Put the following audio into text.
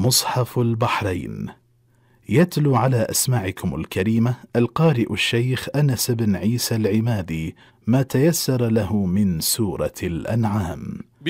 مصحف البحرين. يتلو على أسماعكم الكريمة القارئ الشيخ أنس بن عيسى العمادي ما تيسر له من سورة الأنعام.